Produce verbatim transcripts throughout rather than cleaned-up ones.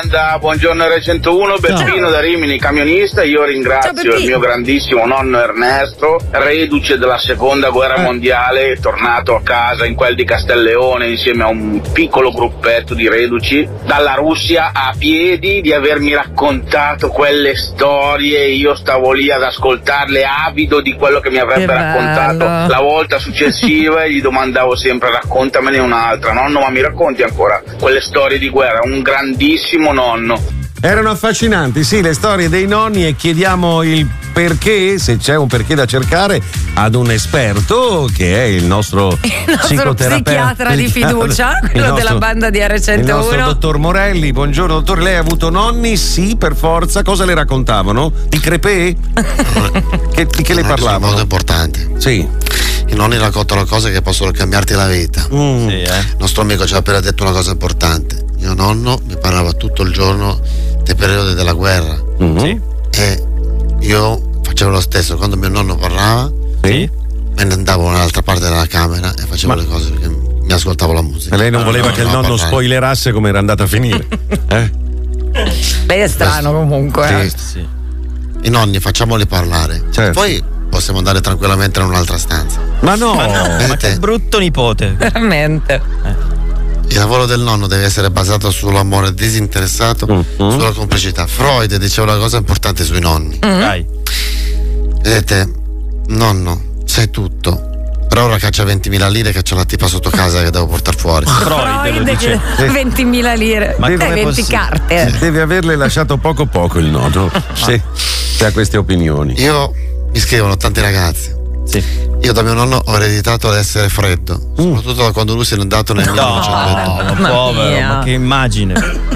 banda, buongiorno R centouno, Beppino da Rimini, camionista. Io ringrazio il mio grandissimo nonno Ernesto, reduce della seconda guerra eh. mondiale, tornato a casa in quel di Castelleone insieme a un piccolo gruppetto di reduci dalla Russia a piedi, di avermi raccontato quelle storie. Io stavo lì ad ascoltarle avido di quello che mi avrebbe raccontato la volta successiva e gli domandavo sempre raccontamene un'altra. Nonno, ma mi racconti ancora quelle storie di guerra? Un grandissimo nonno. Erano affascinanti, sì, le storie dei nonni, e chiediamo il perché, se c'è un perché da cercare, ad un esperto che è il nostro, il nostro psichiatra di fiducia, quello nostro, della banda di R centouno. Il nostro dottor Morelli. Buongiorno dottore, lei ha avuto nonni? Sì, per forza. Cosa le raccontavano? Di crepè? che, di che le parlavano? È molto importante. Sì. I nonni raccontano cose che possono cambiarti la vita. Mm. Sì, eh. Il nostro amico ci ha appena detto una cosa importante. Mio nonno mi parlava tutto il giorno dei periodi della guerra. Mm-hmm. Sì. E io facevo lo stesso. Quando mio nonno parlava, sì, me ne andavo nell'altra parte della camera e facevo Ma... le cose perché mi ascoltavo la musica. E lei non no, voleva no, che no, il nonno parlare. spoilerasse come era andata a finire? eh? Lei è strano comunque. Sì. Eh. Sì. I nonni facciamoli parlare. Certo. Poi possiamo andare tranquillamente in un'altra stanza. Ma no, Ma, no, ma che brutto nipote. Veramente. Eh. Il lavoro del nonno deve essere basato sull'amore disinteressato, mm-hmm. sulla complicità. Freud diceva una cosa importante sui nonni. Mm-hmm. Dai. Vedete, nonno, sai tutto. Però ora caccia ventimila lire che c'è una tipa sotto casa che devo portare fuori. Freud lo dice. ventimila lire. Ma eh, venti possibile? carte. deve averle lasciato poco poco il nonno. Se, se ha queste opinioni. Io mi scrivono tanti ragazzi. Sì. Io da mio nonno ho ereditato l'essere freddo, mm. soprattutto da quando lui se n'è andato nel No, millenovecento. ma povero, ma che immagine.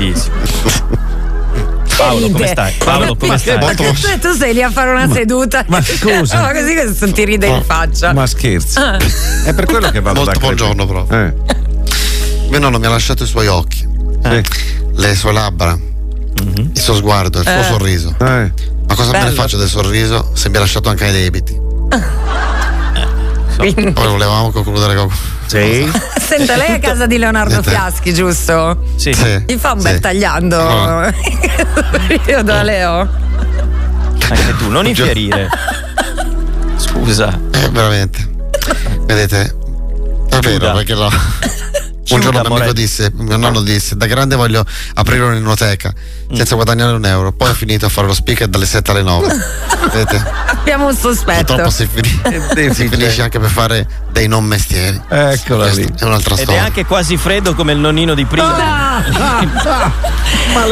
Paolo, come stai? Paolo, come stai? Ma che tu, tu sei lì a fare una ma, seduta. Ma scusa. No, così che ti ride in faccia. Ma scherzi. Ah. È per quello che vado Molto da buongiorno proprio. Eh. Mio nonno mi ha lasciato i suoi occhi, Eh. le sue labbra, mm-hmm. il suo sguardo, il suo Eh. sorriso. Eh. Ma cosa Bello. me ne faccio del sorriso se mi ha lasciato anche i debiti? Quindi... Poi volevamo concludere con... Sì. Senta, lei è a casa di Leonardo Fiaschi, giusto? Sì. Sì. Gli fa un Sì. bel tagliando. No. Io da Leo. Anche tu, non infierire. Scusa. Eh, veramente. Vedete? È vero, Chiuda. perché no. Un Chiuda, giorno mio amico Morelli. disse, mio nonno disse, da grande voglio aprire un'enoteca senza guadagnare un euro. Poi ho finito a fare lo speaker dalle sette alle nove. Vedete? Abbiamo un sospetto. Purtroppo si, fini- si finisce anche per fare dei non mestieri. Eccola lì. Questa è un'altra Ed è storia. anche quasi freddo come il nonnino di prima. Ah, ah, ah. Ma